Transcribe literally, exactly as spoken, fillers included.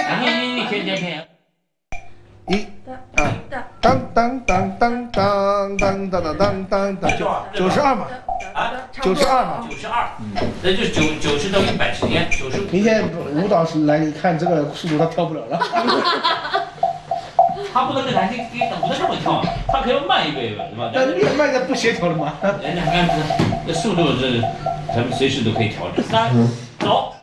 你你你天天天。 一、二，当当当当当当当当当当，九十二码。 啊， 九十二码。 九十二，那就九九十等于一百之间，九十。 明天舞蹈来看这个速度，他跳不了了。 他不能跟他你你舞的这么跳，他可以慢一倍吧，是吧？ 那越慢的不协调了吗？ 人家看这速度是，咱们随时都可以调整。三，走。